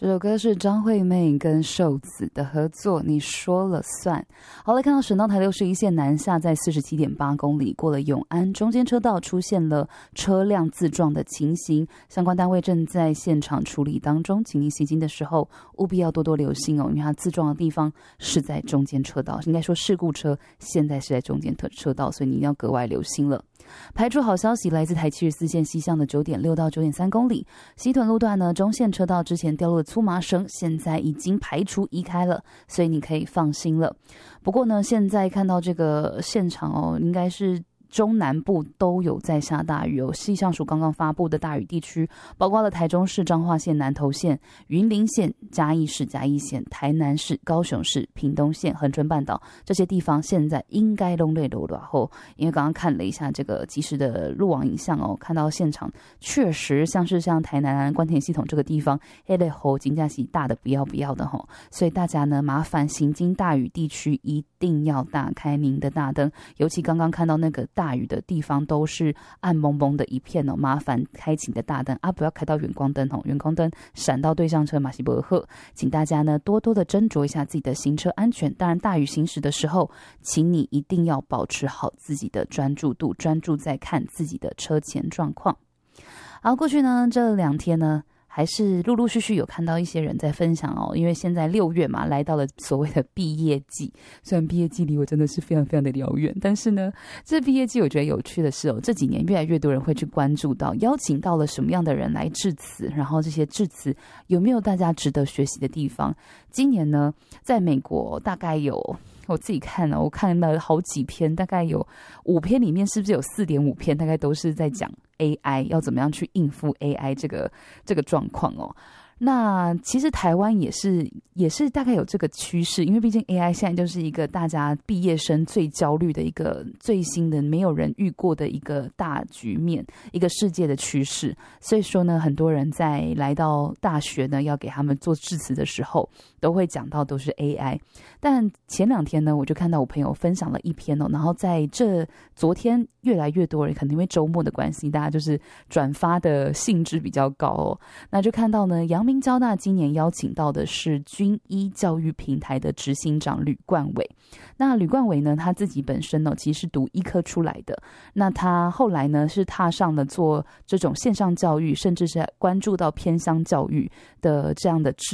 这首歌是张惠妹跟瘦子的合作，你说了算。好，来看到省道台61线南下，在47.8公里过了永安中间车道出现了车辆自撞的情形，相关单位正在现场处理当中，请您行经的时候务必要多多留心哦，因为它自撞的地方是在中间车道，应该说事故车现在是在中间车道，所以你一定要格外留心了。排除好消息，来自台74线西向的9.6到9.3公里西屯路段呢，中线车道之前掉落的粗麻绳现在已经排除移开了，所以你可以放心了。不过呢，现在看到这个现场哦，应该是中南部都有在下大雨哦。气象署刚刚发布的大雨地区，包括了台中市彰化县、南投县、云林县、嘉义市嘉义县、台南市、高雄市、屏东县、恒春半岛这些地方，现在应该都累了后，因为刚刚看了一下这个即时的路网影像哦，看到现场确实像台南关田系统这个地方，黑的吼金架是大的不要的吼，所以大家呢麻烦行经大雨地区一定要打开您的大灯，尤其刚刚看到那个大雨的地方都是暗蒙蒙的一片哦，麻烦开启你的大灯啊，不要开到远光灯哦，远光灯闪到对向车马西伯赫，请大家呢多多的斟酌一下自己的行车安全。当然，大雨行驶的时候，请你一定要保持好自己的专注度，专注在看自己的车前状况。好，过去呢这2天呢，还是陆陆续续有看到一些人在分享哦，因为现在6月嘛，来到了所谓的毕业季。虽然毕业季离我真的是非常非常的遥远，但是呢，这毕业季我觉得有趣的是哦，这几年越来越多人会去关注到，邀请到了什么样的人来致辞，然后这些致辞有没有大家值得学习的地方。今年呢，在美国大概有，我自己看了，我看了好几篇，大概有5篇里面是不是有4.5篇大概都是在讲 AI 要怎么样去应付 AI 这个状况哦。那其实台湾也是大概有这个趋势，因为毕竟 AI 现在就是一个大家毕业生最焦虑的一个最新的没有人遇过的一个大局面，一个世界的趋势。所以说呢，很多人在来到大学呢，要给他们做致辞的时候，都会讲到都是 AI。但前2天呢，我就看到我朋友分享了一篇哦，然后在昨天越来越多人，可能因为周末的关系，大家就是转发的兴致比较高哦。那就看到呢，阳明交大今年邀请到的是军医教育平台的执行长吕冠伟。那吕冠伟呢，他自己本身呢，其实是读医科出来的。那他后来呢，是踏上了做这种线上教育，甚至是关注到偏乡教育的这样的